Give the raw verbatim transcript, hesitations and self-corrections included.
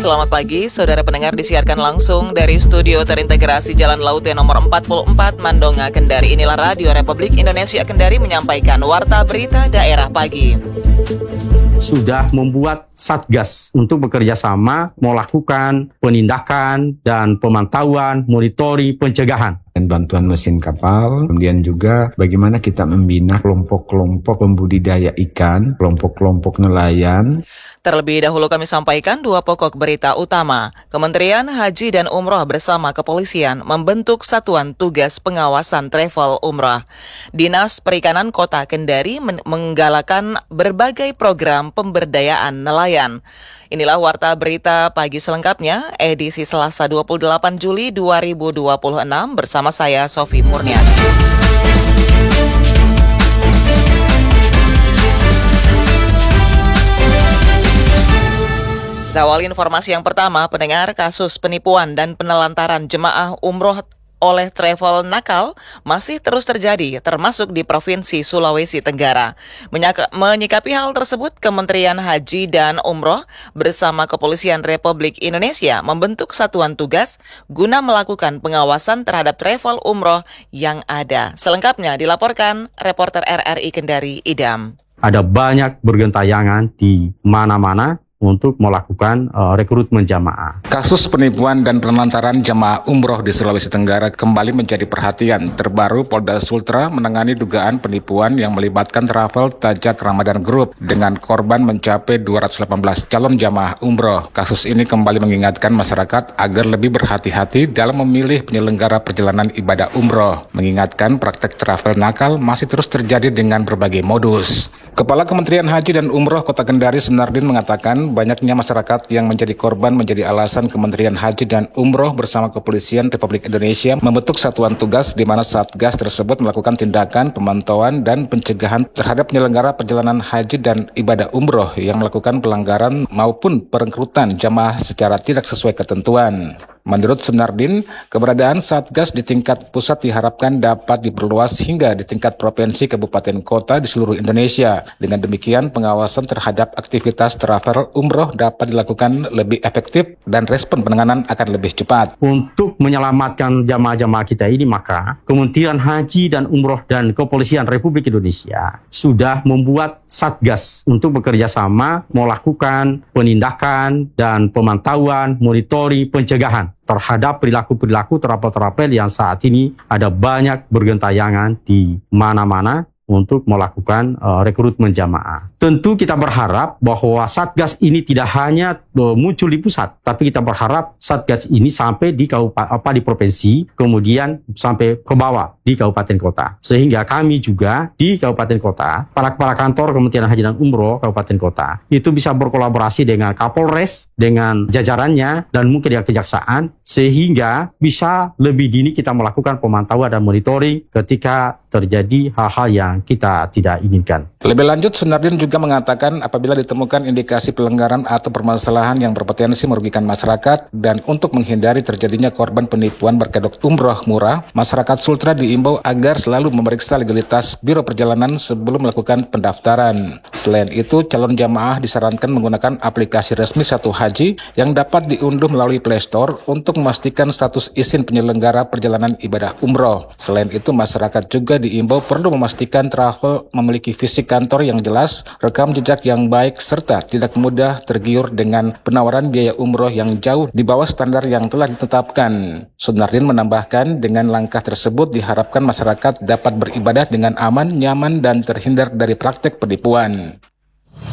Selamat pagi, saudara pendengar, disiarkan langsung dari studio terintegrasi Jalan Laut yang nomor empat puluh empat Mandonga, Kendari. Inilah Radio Republik Indonesia Kendari menyampaikan Warta Berita Daerah Pagi. Sudah membuat Satgas untuk bekerja sama melakukan penindakan dan pemantauan, monitoring, pencegahan. Dan bantuan mesin kapal, kemudian juga bagaimana kita membina kelompok-kelompok pembudidaya ikan, kelompok-kelompok nelayan. Terlebih dahulu kami sampaikan dua pokok berita utama. Kementerian Haji dan Umroh bersama kepolisian membentuk Satuan Tugas Pengawasan Travel Umroh. Dinas Perikanan Kota Kendari men- menggalakkan berbagai program pemberdayaan nelayan. Inilah Warta Berita Pagi selengkapnya, edisi Selasa dua puluh delapan Juli dua ribu dua puluh enam bersama saya Sofi Murniati. Awal informasi yang pertama, pendengar, kasus penipuan dan penelantaran jemaah umroh oleh travel nakal masih terus terjadi, termasuk di Provinsi Sulawesi Tenggara. Menyaka, menyikapi hal tersebut, Kementerian Haji dan Umroh bersama Kepolisian Republik Indonesia membentuk satuan tugas guna melakukan pengawasan terhadap travel umroh yang ada. Selengkapnya dilaporkan reporter R R I Kendari, Idam. Ada banyak bergentayangan di mana-mana untuk melakukan uh, rekrutmen jamaah. Kasus penipuan dan penelantaran jamaah umroh di Sulawesi Tenggara kembali menjadi perhatian. Terbaru, Polda Sultra menangani dugaan penipuan yang melibatkan travel Tajak Ramadan Group dengan korban mencapai dua ratus delapan belas calon jamaah umroh. Kasus ini kembali mengingatkan masyarakat agar lebih berhati-hati dalam memilih penyelenggara perjalanan ibadah umroh. Mengingatkan praktek travel nakal masih terus terjadi dengan berbagai modus. Kepala Kementerian Haji dan Umroh Kota Kendari, Sunardin, mengatakan banyaknya masyarakat yang menjadi korban menjadi alasan Kementerian Haji dan Umroh bersama Kepolisian Republik Indonesia membentuk satuan tugas di mana Satgas tersebut melakukan tindakan, pemantauan, dan pencegahan terhadap penyelenggara perjalanan haji dan ibadah umroh yang melakukan pelanggaran maupun perekrutan jamaah secara tidak sesuai ketentuan. Menurut Sunardin, keberadaan Satgas di tingkat pusat diharapkan dapat diperluas hingga di tingkat provinsi, kabupaten, kota di seluruh Indonesia. Dengan demikian, pengawasan terhadap aktivitas travel umroh dapat dilakukan lebih efektif dan respon penanganan akan lebih cepat. Untuk menyelamatkan jamaah-jamaah kita ini, maka Kementerian Haji dan Umroh dan Kepolisian Republik Indonesia sudah membuat Satgas untuk bekerja sama melakukan penindakan dan pemantauan, monitoring, pencegahan terhadap perilaku-perilaku travel-travel yang saat ini ada banyak bergentayangan di mana-mana untuk melakukan uh, rekrutmen jamaah. Tentu kita berharap bahwa Satgas ini tidak hanya uh, muncul di pusat, tapi kita berharap Satgas ini sampai di kabupaten, apa di provinsi, kemudian sampai ke bawah di kabupaten kota. Sehingga kami juga di kabupaten kota, para kepala kantor Kementerian Haji dan Umroh kabupaten kota itu bisa berkolaborasi dengan Kapolres, dengan jajarannya dan mungkin dengan kejaksaan, sehingga bisa lebih dini kita melakukan pemantauan dan monitoring ketika terjadi hal-hal yang kita tidak inginkan. Lebih lanjut, Sunardin juga mengatakan apabila ditemukan indikasi pelanggaran atau permasalahan yang berpotensi merugikan masyarakat dan untuk menghindari terjadinya korban penipuan berkedok umroh murah, masyarakat Sultra diimbau agar selalu memeriksa legalitas Biro Perjalanan sebelum melakukan pendaftaran. Selain itu, calon jamaah disarankan menggunakan aplikasi resmi Satu Haji yang dapat diunduh melalui Play Store untuk memastikan status izin penyelenggara perjalanan ibadah umroh. Selain itu, masyarakat juga diimbau perlu memastikan travel memiliki fisik kantor yang jelas, rekam jejak yang baik, serta tidak mudah tergiur dengan penawaran biaya umroh yang jauh di bawah standar yang telah ditetapkan. Sunardin menambahkan, dengan langkah tersebut diharapkan masyarakat dapat beribadah dengan aman, nyaman, dan terhindar dari praktek penipuan.